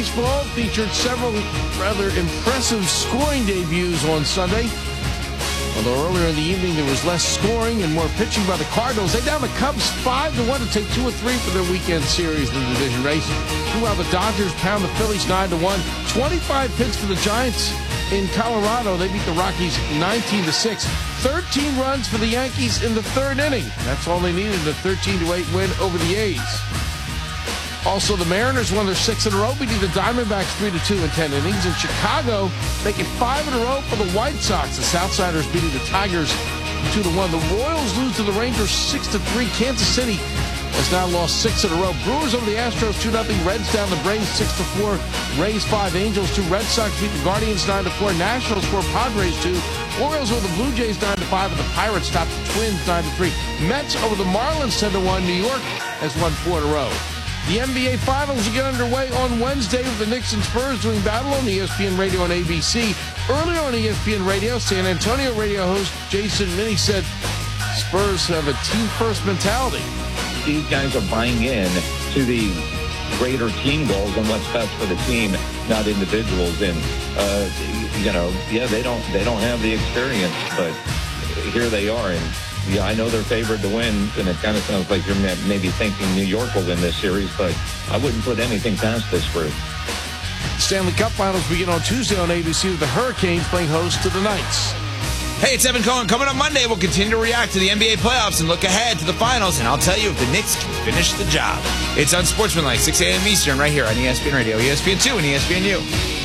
baseball featured several rather impressive scoring debuts on Sunday. Although earlier in the evening there was less scoring and more pitching by the Cardinals, they down the Cubs 5-1 to take 2 or 3 for their weekend series in the division race. Meanwhile, the Dodgers pound the Phillies 9-1. 25 hits for the Giants in Colorado. They beat the Rockies 19-6. 13 runs for the Yankees in the third inning. That's all they needed, a 13-8 win over the A's. Also, the Mariners won their 6th in a row, beating the Diamondbacks 3-2 in 10 innings. In Chicago, making 5 in a row for the White Sox. The Southsiders beating the Tigers 2-1. The Royals lose to the Rangers 6-3. Kansas City has now lost 6 in a row. Brewers over the Astros 2-0. Reds down the Braves 6-4. Rays 5. Angels 2. Red Sox beat the Guardians 9-4. Nationals 4. Padres 2. Orioles over the Blue Jays 9-5. And the Pirates stopped the Twins 9-3. Mets over the Marlins 10-1. New York has won 4 in a row. The NBA Finals will get underway on Wednesday with the Knicks and Spurs doing battle on ESPN Radio and ABC. Earlier on ESPN Radio, San Antonio radio host Jason Minnie said Spurs have a team-first mentality. These guys are buying in to the greater team goals and what's best for the team, not individuals. And they don't have the experience, but here they are. And yeah, I know they're favored to win, and it kind of sounds like you're maybe thinking New York will win this series, but I wouldn't put anything past this group. Stanley Cup Finals begin on Tuesday on ABC with the Hurricanes playing host to the Knights. Hey, it's Evan Cohen. Coming up Monday, we'll continue to react to the NBA playoffs and look ahead to the finals, and I'll tell you if the Knicks can finish the job. It's Unsportsmanlike, 6 a.m. Eastern, right here on ESPN Radio, ESPN2, and ESPNU.